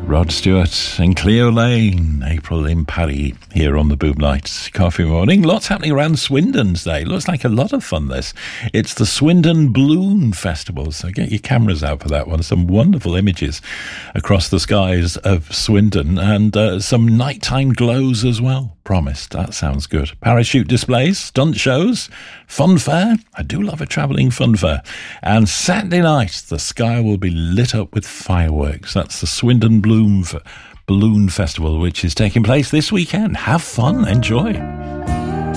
Rod Stewart and Cleo Lane, April in Paris, here on the Boom Nights Coffee Morning. Lots happening around Swindon today. Looks like a lot of fun, this. It's the Swindon Balloon Festival, so get your cameras out for that one. Some wonderful images across the skies of Swindon, and some nighttime glows as well. Promised. That sounds good. Parachute displays, stunt shows, fun fair. I do love a travelling fun fair. And Saturday night, the sky will be lit up with fireworks. That's the Swindon Balloon Festival, which is taking place this weekend. Have fun. Enjoy.